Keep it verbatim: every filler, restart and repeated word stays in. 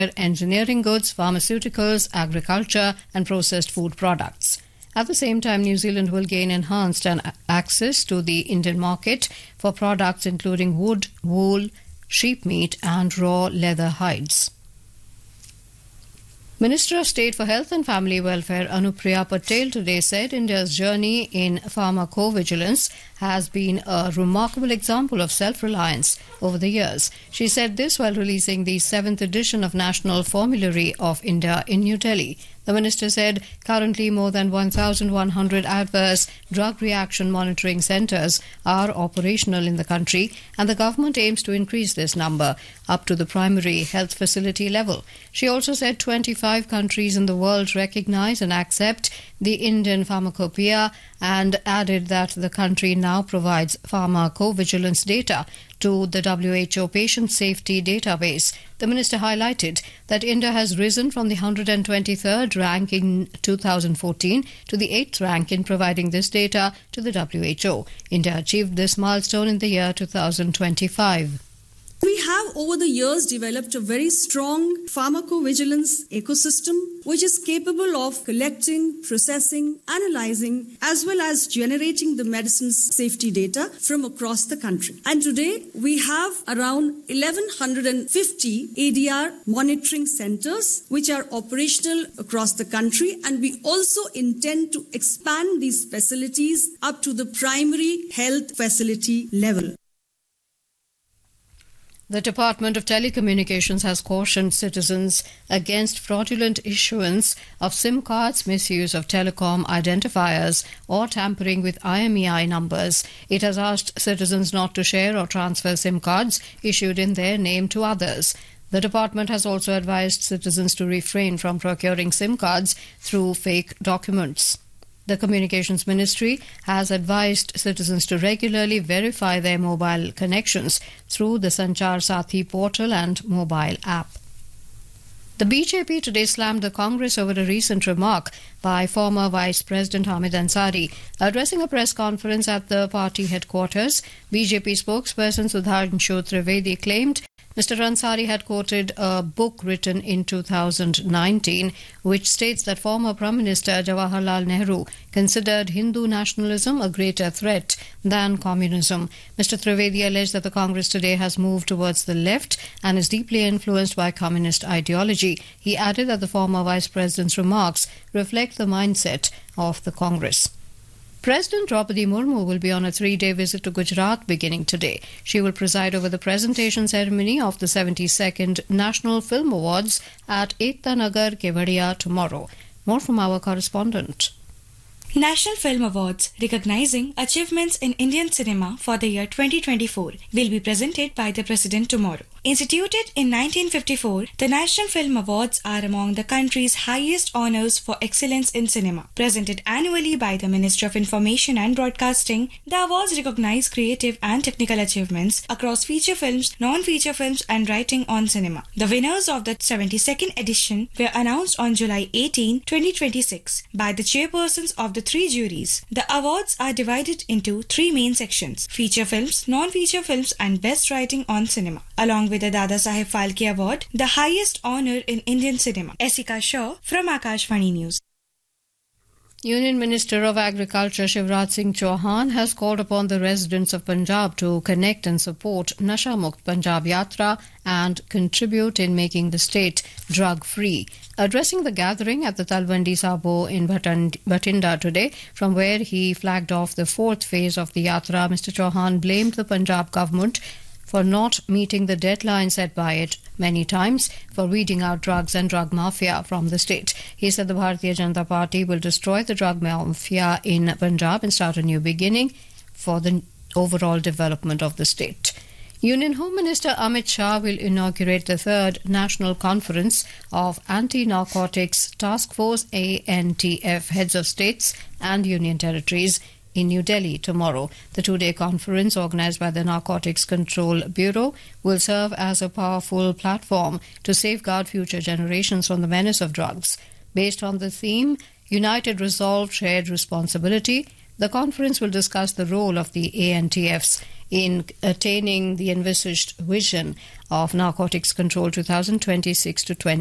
engineering goods, pharmaceuticals, agriculture and processed food products. At the same time, New Zealand will gain enhanced access to the Indian market for products including wood, wool, sheep meat and raw leather hides. Minister of State for Health and Family Welfare Anupriya Patel today said India's journey in pharmacovigilance has been a remarkable example of self-reliance over the years. She said this while releasing the seventh edition of National Formulary of India in New Delhi. The minister said currently more than one thousand one hundred adverse drug reaction monitoring centres are operational in the country and the government aims to increase this number up to the primary health facility level. She also said twenty-five countries in the world recognise and accept the Indian pharmacopoeia and added that the country now provides pharmacovigilance data to the W H O Patient Safety Database. The minister highlighted that India has risen from the one hundred twenty-third rank in two thousand fourteen to the eighth rank in providing this data to the W H O. India achieved this milestone in the year two thousand twenty-five. We have over the years developed a very strong pharmacovigilance ecosystem which is capable of collecting, processing, analyzing as well as generating the medicine's safety data from across the country. And today we have around eleven fifty A D R monitoring centers which are operational across the country, and we also intend to expand these facilities up to the primary health facility level. The Department of Telecommunications has cautioned citizens against fraudulent issuance of SIM cards, misuse of telecom identifiers or tampering with I M E I numbers. It has asked citizens not to share or transfer SIM cards issued in their name to others. The department has also advised citizens to refrain from procuring SIM cards through fake documents. The Communications Ministry has advised citizens to regularly verify their mobile connections through the Sanchar Sathi portal and mobile app. The B J P today slammed the Congress over a recent remark by former Vice President Hamid Ansari. Addressing a press conference at the party headquarters, B J P spokesperson Sudhanshu Trivedi claimed Mister Ansari had quoted a book written in two thousand nineteen which states that former Prime Minister Jawaharlal Nehru considered Hindu nationalism a greater threat than communism. Mister Trivedi alleged that the Congress today has moved towards the left and is deeply influenced by communist ideology. He added that the former Vice President's remarks reflect the mindset of the Congress. President Draupadi Murmu will be on a three-day visit to Gujarat beginning today. She will preside over the presentation ceremony of the seventy-second National Film Awards at Ekta Nagar, Kevadia tomorrow. More from our correspondent. National Film Awards, recognizing achievements in Indian cinema for the year twenty twenty-four, will be presented by the President tomorrow. Instituted in nineteen fifty-four, the National Film Awards are among the country's highest honors for excellence in cinema. Presented annually by the Ministry of Information and Broadcasting, the awards recognize creative and technical achievements across feature films, non-feature films and writing on cinema. The winners of the seventy-second edition were announced on July eighteenth, twenty twenty-six by the chairpersons of the three juries. The awards are divided into three main sections: feature films, non-feature films and best writing on cinema. Along with the Dada Saheb Phalke Award, the highest honour in Indian cinema. Esika Shaw from Akashvani News. Union Minister of Agriculture Shivraj Singh Chauhan has called upon the residents of Punjab to connect and support Nasha Mukt Punjab Yatra and contribute in making the state drug-free. Addressing the gathering at the Talwandi Sabo in Bhatinda today, from where he flagged off the fourth phase of the Yatra, Mister Chauhan blamed the Punjab government for not meeting the deadline set by it many times for weeding out drugs and drug mafia from the state. He said the Bharatiya Janata Party will destroy the drug mafia in Punjab and start a new beginning for the overall development of the state. Union Home Minister Amit Shah will inaugurate the third National Conference of Anti-Narcotics Task Force A N T F Heads of States and Union Territories in New Delhi tomorrow. The two-day conference, organised by the Narcotics Control Bureau, will serve as a powerful platform to safeguard future generations from the menace of drugs. Based on the theme, United Resolve, Shared Responsibility, the conference will discuss the role of the A N T Fs in attaining the envisaged vision of Narcotics Control twenty twenty-six to twenty